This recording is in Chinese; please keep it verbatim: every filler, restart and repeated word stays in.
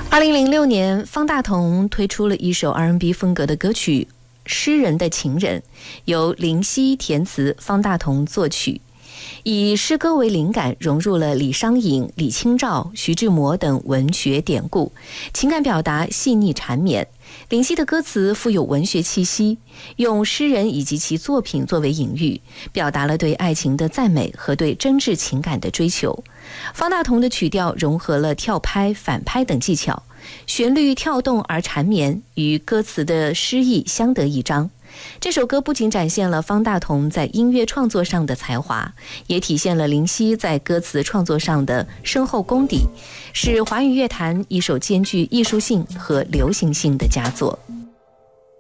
二零零六年，方大同推出了一首 R and B 风格的歌曲《诗人的情人》，由林夕填词，方大同作曲。以诗歌为灵感，融入了李商隐、李清照、徐志摩等文学典故，情感表达细腻缠绵。林夕的歌词富有文学气息，用诗人以及其作品作为隐喻，表达了对爱情的赞美和对真挚情感的追求。方大同的曲调融合了跳拍、反拍等技巧，旋律跳动而缠绵，与歌词的诗意相得益彰。这首歌不仅展现了方大同在音乐创作上的才华，也体现了林夕在歌词创作上的深厚功底，是华语乐坛一首兼具艺术性和流行性的佳作。